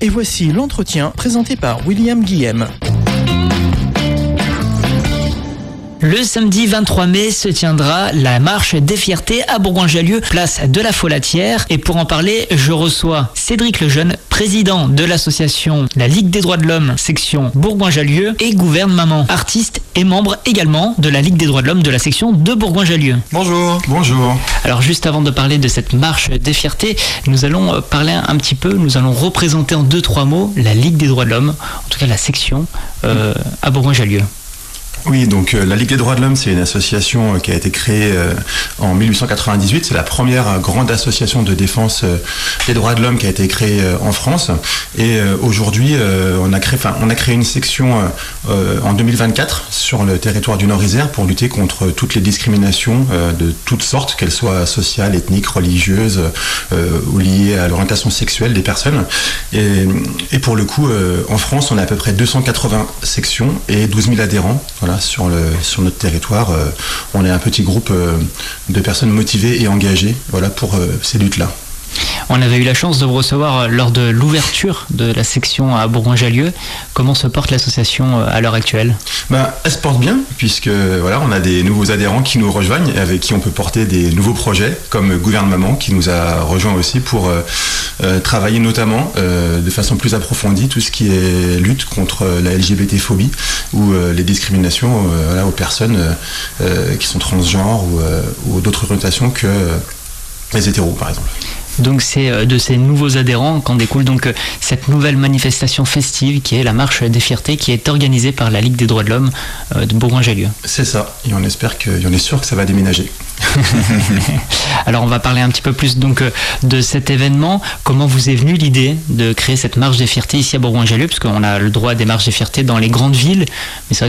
Et voici l'entretien présenté par William Guillem. Le samedi 23 mai se tiendra la marche des fiertés à Bourgoin-Jallieu, place de la Folatière. Et pour en parler, je reçois Cédric Lejeune, président de l'association La Ligue des droits de l'homme, section Bourgoin-Jallieu et Gouverne Maman, artiste et membre également de la Ligue des droits de l'homme de la section de Bourgoin-Jallieu. Bonjour. Bonjour. Alors juste avant de parler de cette marche des fiertés, nous allons parler un petit peu, nous allons représenter en 2-3 mots la Ligue des droits de l'homme, en tout cas la section à Bourgoin-Jallieu. Oui, donc la Ligue des droits de l'homme, c'est une association qui a été créée en 1898. C'est la première grande association de défense des droits de l'homme qui a été créée en France. Et aujourd'hui, on a créé une section en 2024 sur le territoire du Nord-Isère pour lutter contre toutes les discriminations de toutes sortes, qu'elles soient sociales, ethniques, religieuses ou liées à l'orientation sexuelle des personnes. Et pour le coup, en France, on a à peu près 280 sections et 12 000 adhérents. Voilà. Sur notre territoire, on est un petit groupe de personnes motivées et engagées pour ces luttes-là. On avait eu la chance de vous recevoir lors de l'ouverture de la section à Bourgoin-Jallieu. Comment se porte l'association à l'heure actuelle ? Elle se porte bien, puisque on a des nouveaux adhérents qui nous rejoignent et avec qui on peut porter des nouveaux projets, comme Gouverne Maman, qui nous a rejoints aussi pour travailler notamment de façon plus approfondie tout ce qui est lutte contre la LGBT-phobie ou les discriminations aux personnes qui sont transgenres ou d'autres orientations que les hétéros, par exemple. Donc c'est de ces nouveaux adhérents qu'en découle donc cette nouvelle manifestation festive qui est la marche des fiertés qui est organisée par la Ligue des droits de l'homme de Bourgoin-Jallieu. C'est ça, et on est sûr que ça va déménager. Alors on va parler un petit peu plus donc de cet événement. Comment vous est venue l'idée de créer cette marche des fiertés ici à Bourgoin-Jallieu, parce qu'on a le droit des marches des fiertés dans les grandes villes, mais c'est vrai